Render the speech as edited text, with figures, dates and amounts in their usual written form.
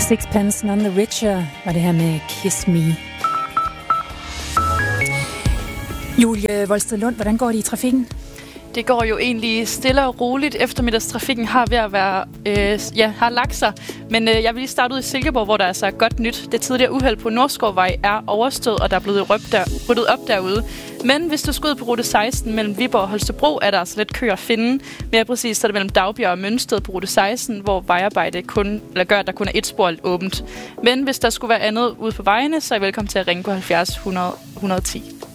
Sixpence None the Richer var det her med Kiss Me. Julie Volsted Lund, hvordan går det i trafikken? Det går jo egentlig stille og roligt. Eftermiddagstrafikken har ved at være, har lagt sig. Men jeg vil lige starte ud i Silkeborg, hvor der altså er godt nyt. Det tidligere uheld på Nordskovvej er overstået, og der er blevet ryddet op derude. Men hvis du skal ud på rute 16 mellem Viborg og Holstebro, er der altså lidt kø at finde. Mere præcis så er det mellem Dagbjerg og Mønsted på rute 16, hvor vejarbejde gør, at der kun er et spor åbent. Men hvis der skulle være andet ude på vejene, så er I velkommen til at ringe på 70 100 110.